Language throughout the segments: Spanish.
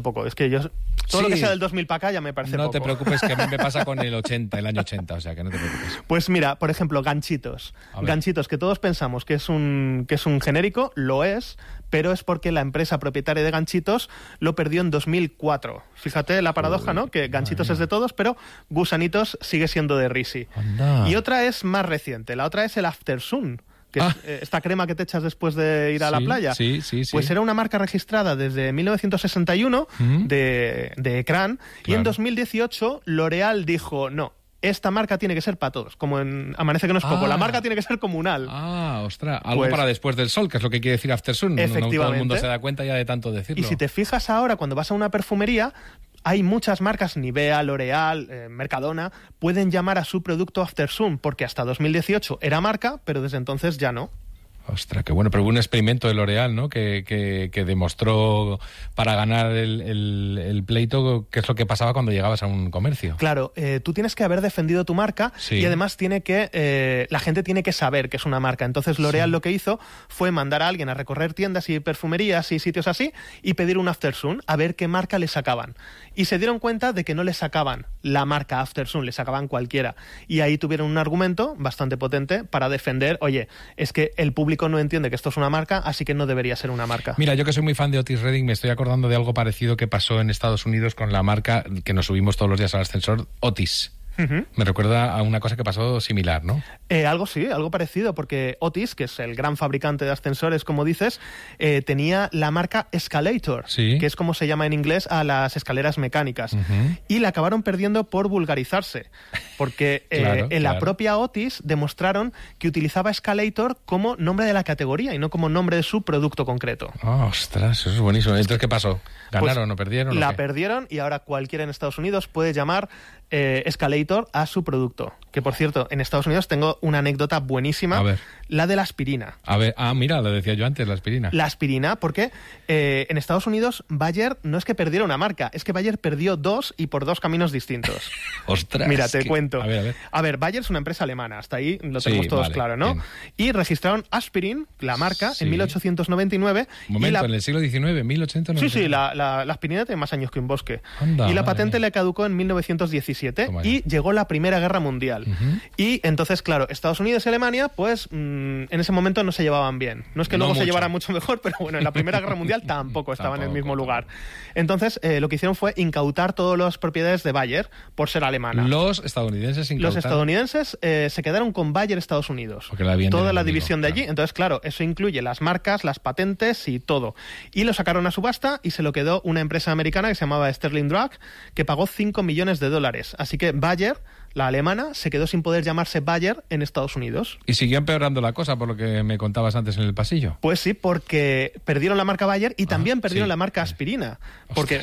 poco. Es que yo... Todo lo que sea del 2000 para acá ya me parece poco. No te preocupes, que a mí me pasa con el año 80, o sea, que no te preocupes. Pues mira, por ejemplo, Ganchitos. Ganchitos, que todos pensamos que es un genérico, lo es, pero es porque la empresa propietaria de Ganchitos lo perdió en 2004. Fíjate la paradoja, ¿no? Que Ganchitos es de todos, pero Gusanitos sigue siendo de Risi. Anda. Y otra es más reciente, la otra es el After Sun, que es esta crema que te echas después de ir a la playa. Sí. Pues era una marca registrada desde 1961 de Ecran, y en 2018 L'Oréal dijo, no, esta marca tiene que ser para todos, como en Amanece que no es poco, la marca tiene que ser comunal. Ostras, algo para después del sol, que es lo que quiere decir After Sun. Efectivamente. No todo el mundo se da cuenta ya de tanto decirlo. Y si te fijas ahora, cuando vas a una perfumería, hay muchas marcas, Nivea, L'Oréal, Mercadona, pueden llamar a su producto After Sun, porque hasta 2018 era marca, pero desde entonces ya no. Ostras, qué bueno, pero hubo un experimento de L'Oréal, ¿no? Que demostró para ganar el pleito qué es lo que pasaba cuando llegabas a un comercio. Claro, tú tienes que haber defendido tu marca y además la gente tiene que saber que es una marca. Entonces L'Oréal lo que hizo fue mandar a alguien a recorrer tiendas y perfumerías y sitios así y pedir un After Sun a ver qué marca le sacaban. Y se dieron cuenta de que no le sacaban la marca After Sun, le sacaban cualquiera. Y ahí tuvieron un argumento bastante potente para defender, oye, es que el público no entiende que esto es una marca, así que no debería ser una marca. Mira, yo que soy muy fan de Otis Redding, me estoy acordando de algo parecido que pasó en Estados Unidos con la marca que nos subimos todos los días al ascensor, Otis. Me recuerda a una cosa que pasó similar, ¿no? Algo parecido, porque Otis, que es el gran fabricante de ascensores, como dices, tenía la marca Escalator, que es como se llama en inglés a las escaleras mecánicas, y la acabaron perdiendo por vulgarizarse, porque la propia Otis demostraron que utilizaba Escalator como nombre de la categoría y no como nombre de su producto concreto. ¡Ostras! Eso es buenísimo. Entonces, ¿qué pasó? ¿Ganaron o perdieron? La perdieron y ahora cualquiera en Estados Unidos puede llamar Escalator a su producto. Que, por cierto, en Estados Unidos tengo una anécdota buenísima, la de la aspirina. Mira, lo decía yo antes, la aspirina. La aspirina, porque en Estados Unidos Bayer no es que perdiera una marca, es que Bayer perdió dos y por dos caminos distintos. ¡Ostras! Mira, te cuento. A ver, Bayer es una empresa alemana, hasta ahí lo tenemos todos claro, ¿no? Bien. Y registraron Aspirin, la marca, en 1899. Un momento, en el siglo XIX, 1899. Sí, la aspirina tiene más años que un bosque. Anda, y la patente le caducó en 1917 y llegó la Primera Guerra Mundial. Y entonces, claro, Estados Unidos y Alemania, pues en ese momento no se llevaban bien. No es que luego se llevaran mucho mejor, pero bueno, en la Primera Guerra Mundial tampoco estaban en el mismo lugar. Entonces, lo que hicieron fue incautar todas las propiedades de Bayer por ser alemana. Los estadounidenses incautaron. Los estadounidenses se quedaron con Bayer Estados Unidos. Toda la división de allí. Entonces, claro, eso incluye las marcas, las patentes y todo. Y lo sacaron a subasta y se lo quedó una empresa americana que se llamaba Sterling Drug, que pagó $5 millones. Así que Bayer, la alemana, se quedó sin poder llamarse Bayer en Estados Unidos. ¿Y siguió empeorando la cosa, por lo que me contabas antes en el pasillo? Pues sí, porque perdieron la marca Bayer y también perdieron la marca aspirina. Porque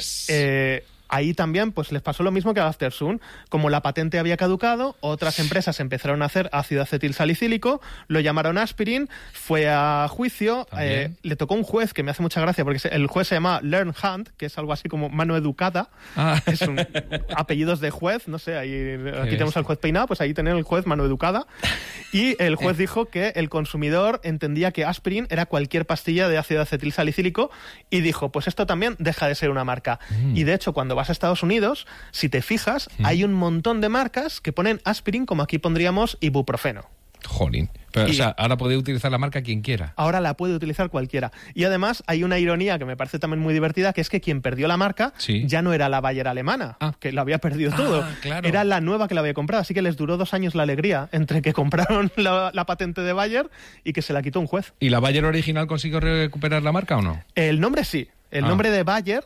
ahí también pues les pasó lo mismo que a After Sun. Como la patente había caducado, otras empresas empezaron a hacer ácido acetilsalicílico, lo llamaron Aspirin, fue a juicio, le tocó un juez que me hace mucha gracia, porque el juez se llama Learn Hunt, que es algo así como mano educada, es apellidos de juez, no sé, aquí tenemos al juez peinado, pues ahí tenemos el juez mano educada, y el juez dijo que el consumidor entendía que Aspirin era cualquier pastilla de ácido acetilsalicílico, y dijo, pues esto también deja de ser una marca. Y de hecho, cuando vas a Estados Unidos, si te fijas, hay un montón de marcas que ponen Aspirin, como aquí pondríamos ibuprofeno. Jolín. Pero, o sea, ahora puede utilizar la marca quien quiera. Ahora la puede utilizar cualquiera. Y además hay una ironía que me parece también muy divertida, que es que quien perdió la marca ya no era la Bayer alemana, que lo había perdido todo. Claro. Era la nueva que la había comprado. Así que les duró 2 años la alegría entre que compraron la patente de Bayer y que se la quitó un juez. ¿Y la Bayer original consiguió recuperar la marca o no? El nombre sí. El nombre de Bayer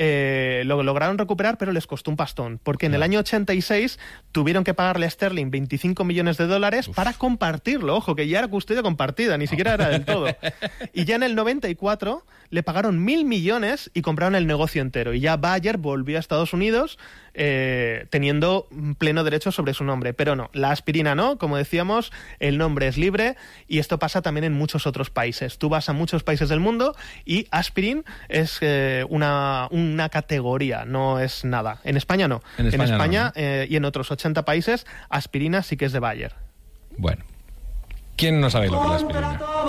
lo lograron recuperar, pero les costó un pastón, porque en el año 86 tuvieron que pagarle a Sterling $25 millones para compartirlo. Ojo, que ya era custodia compartida, ni siquiera era del todo. Y ya en el 94 le pagaron 1.000 millones y compraron el negocio entero. Y ya Bayer volvió a Estados Unidos teniendo pleno derecho sobre su nombre. Pero no, la aspirina no, como decíamos, el nombre es libre y esto pasa también en muchos otros países. Tú vas a muchos países del mundo y aspirin es una categoría, no es nada. En España no. En España no. Y en otros 80 países, aspirina sí que es de Bayer. Bueno, ¿quién no sabe lo que es la aspirina?